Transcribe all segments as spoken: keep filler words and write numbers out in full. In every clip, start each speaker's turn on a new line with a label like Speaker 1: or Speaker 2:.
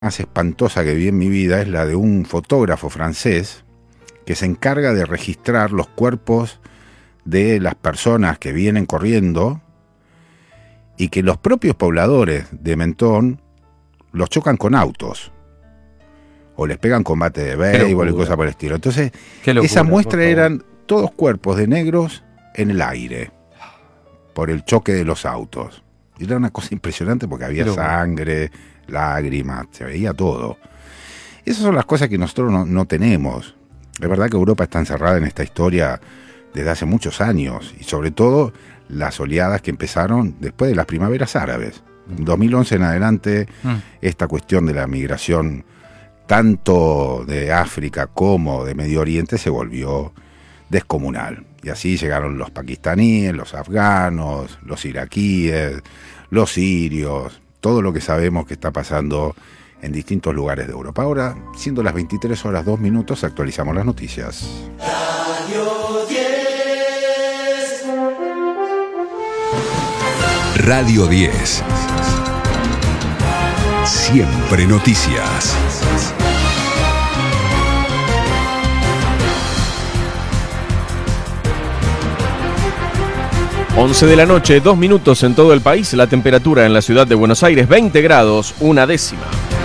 Speaker 1: más espantosa que vi en mi vida es la de un fotógrafo francés que se encarga de registrar los cuerpos de las personas que vienen corriendo y que los propios pobladores de Mentón los chocan con autos o les pegan combate de béisbol y cosas por el estilo. Entonces, locura, esa muestra eran todos cuerpos de negros en el aire por el choque de los autos. Y era una cosa impresionante porque había Pero... sangre, lágrimas, se veía todo. Esas son las cosas que nosotros no, no tenemos. Es verdad que Europa está encerrada en esta historia desde hace muchos años, y sobre todo las oleadas que empezaron después de las primaveras árabes. En dos mil once en adelante, mm. esta cuestión de la migración, tanto de África como de Medio Oriente, se volvió descomunal. Y así llegaron los pakistaníes, los afganos, los iraquíes, los sirios, todo lo que sabemos que está pasando en distintos lugares de Europa. Ahora, siendo las veintitrés horas dos minutos, actualizamos las noticias.
Speaker 2: Radio diez.
Speaker 3: Radio diez. Siempre noticias.
Speaker 4: once de la noche, dos minutos en todo el país. La temperatura en la ciudad de Buenos Aires, veinte grados, una décima.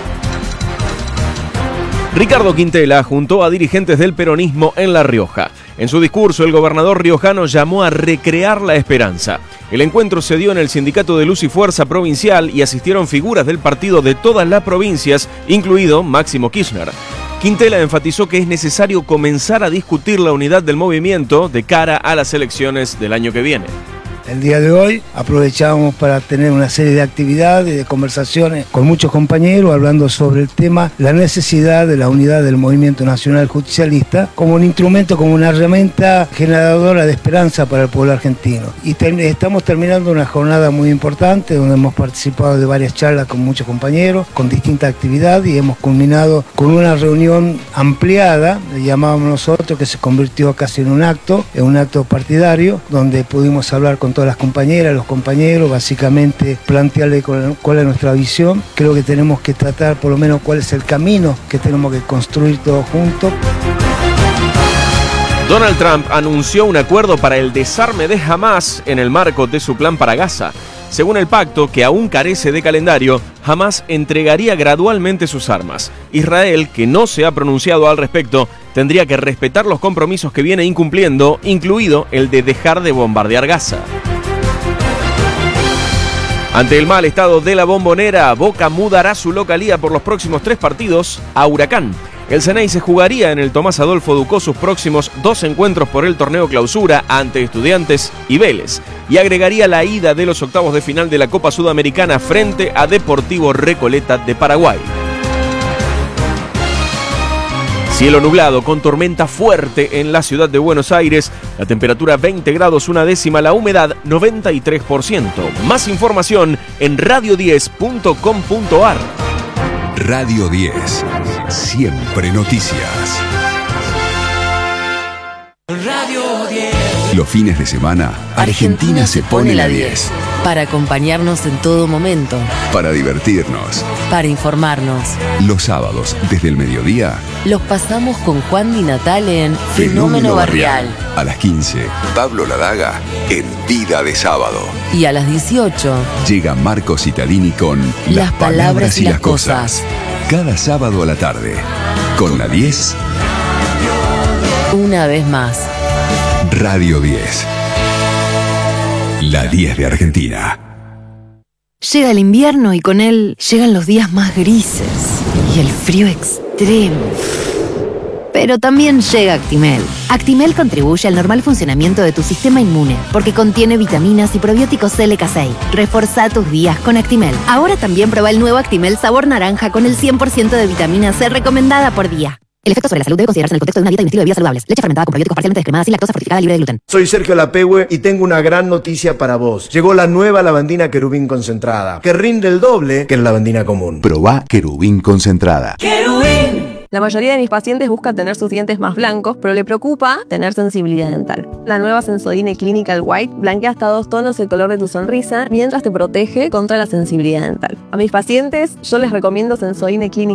Speaker 4: Ricardo Quintela juntó a dirigentes del peronismo en La Rioja. En su discurso, el gobernador riojano llamó a recrear la esperanza. El encuentro se dio en el Sindicato de Luz y Fuerza Provincial y asistieron figuras del partido de todas las provincias, incluido Máximo Kirchner. Quintela enfatizó que es necesario comenzar a discutir la unidad del movimiento de cara a las elecciones del año que viene.
Speaker 5: El día de hoy aprovechamos para tener una serie de actividades y de conversaciones con muchos compañeros hablando sobre el tema, la necesidad de la unidad del movimiento nacional justicialista como un instrumento, como una herramienta generadora de esperanza para el pueblo argentino. Y ter- estamos terminando una jornada muy importante donde hemos participado de varias charlas con muchos compañeros, con distintas actividades, y hemos culminado con una reunión ampliada, le llamábamos nosotros, que se convirtió casi en un acto, en un acto partidario, donde pudimos hablar con todas las compañeras, los compañeros, básicamente plantearle cuál es nuestra visión. Creo que tenemos que tratar por lo menos cuál es el camino que tenemos que construir todos juntos.
Speaker 4: Donald Trump anunció un acuerdo para el desarme de Hamás en el marco de su plan para Gaza. Según el pacto, que aún carece de calendario, Hamás entregaría gradualmente sus armas. Israel, que no se ha pronunciado al respecto, tendría que respetar los compromisos que viene incumpliendo, incluido el de dejar de bombardear Gaza. Ante el mal estado de la Bombonera, Boca mudará su localía por los próximos tres partidos a Huracán. El Ceney se jugaría en el Tomás Adolfo Ducó sus próximos dos encuentros por el torneo Clausura ante Estudiantes y Vélez, y agregaría la ida de los octavos de final de la Copa Sudamericana frente a Deportivo Recoleta de Paraguay. Cielo nublado con tormenta fuerte en la ciudad de Buenos Aires, la temperatura veinte grados una décima, la humedad noventa y tres por ciento. Más información en radio diez punto com punto a r.
Speaker 3: Radio diez, siempre noticias.
Speaker 2: Radio diez.
Speaker 3: Los fines de semana, Argentina, Argentina se pone la diez.
Speaker 6: Para acompañarnos en todo momento.
Speaker 3: Para divertirnos.
Speaker 6: Para informarnos.
Speaker 3: Los sábados, desde el mediodía,
Speaker 6: los pasamos con Juan Di Natale en Fenómeno, Fenómeno Barrial.
Speaker 3: A las quince, Pablo Ladaga en Vida de Sábado.
Speaker 6: Y a las dieciocho,
Speaker 3: llega Marcos Cittadini con
Speaker 6: Las, las palabras, palabras y las cosas. cosas.
Speaker 3: Cada sábado a la tarde, con la diez.
Speaker 6: Una vez más.
Speaker 3: Radio diez. La diez de Argentina.
Speaker 7: Llega el invierno y con él llegan los días más grises y el frío extremo. Pero también llega Actimel. Actimel contribuye al normal funcionamiento de tu sistema inmune porque contiene vitaminas y probióticos L K seis. Reforzá tus días con Actimel. Ahora también prueba el nuevo Actimel sabor naranja con el cien por ciento de vitamina C recomendada por día. El efecto sobre la salud debe considerarse en el contexto de una dieta y un estilo de vida saludables. Leche fermentada con probióticos parcialmente descremada sin lactosa, fortificada, libre de gluten.
Speaker 8: Soy Sergio Lapehue y tengo una gran noticia para vos. Llegó la nueva lavandina Querubín concentrada, que rinde el doble que la lavandina común.
Speaker 3: Probá Querubín concentrada.
Speaker 2: Querubín.
Speaker 9: La mayoría de mis pacientes busca tener sus dientes más blancos, pero le preocupa tener sensibilidad dental. La nueva Sensodyne Clinical White blanquea hasta dos tonos el color de tu sonrisa mientras te protege contra la sensibilidad dental. A mis pacientes yo les recomiendo Sensodyne Clinical